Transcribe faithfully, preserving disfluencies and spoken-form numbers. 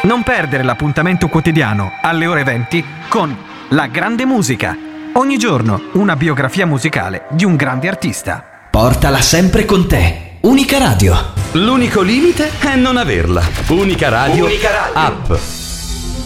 Non perdere l'appuntamento quotidiano alle ore venti con La Grande Musica. Ogni giorno una biografia musicale di un grande artista. Portala sempre con te. Unica Radio. L'unico limite è non averla. Unica Radio, Unica Radio. App.